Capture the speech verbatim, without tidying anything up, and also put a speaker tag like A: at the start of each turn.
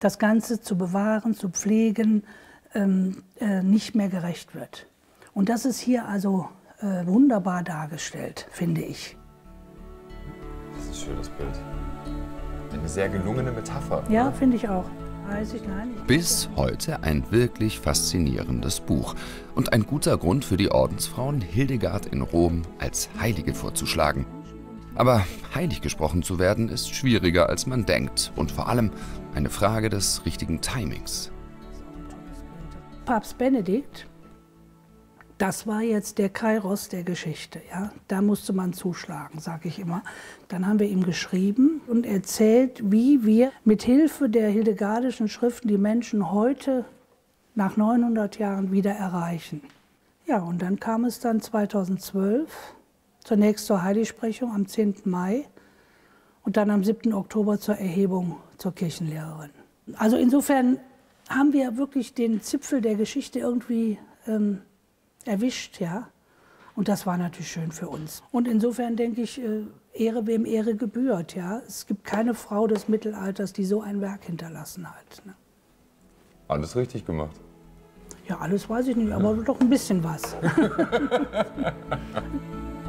A: das Ganze zu bewahren, zu pflegen, ähm, äh, nicht mehr gerecht wird. Und das ist hier also äh, wunderbar dargestellt, finde ich.
B: Das ist ein schönes Bild. Eine sehr gelungene Metapher.
A: Ja, finde ich auch. Weiß ich gar nicht.
C: Bis heute ein wirklich faszinierendes Buch und ein guter Grund für die Ordensfrauen, Hildegard in Rom als Heilige vorzuschlagen. Aber heilig gesprochen zu werden, ist schwieriger, als man denkt und vor allem eine Frage des richtigen Timings.
A: Papst Benedikt, das war jetzt der Kairos der Geschichte. Ja? Da musste man zuschlagen, sage ich immer. Dann haben wir ihm geschrieben und erzählt, wie wir mit Hilfe der hildegardischen Schriften die Menschen heute nach neunhundert Jahren wieder erreichen. Ja, und dann kam es dann zweitausendzwölf zunächst zur Heiligsprechung am zehnten Mai und dann am siebten Oktober zur Erhebung zur Kirchenlehrerin. Also insofern haben wir wirklich den Zipfel der Geschichte irgendwie ähm, erwischt, ja. Und das war natürlich schön für uns. Und insofern denke ich, äh, Ehre wem Ehre gebührt, ja. Es gibt keine Frau des Mittelalters, die so ein Werk hinterlassen hat. Ne?
B: Alles richtig gemacht.
A: Ja, alles weiß ich nicht, aber doch ein bisschen was.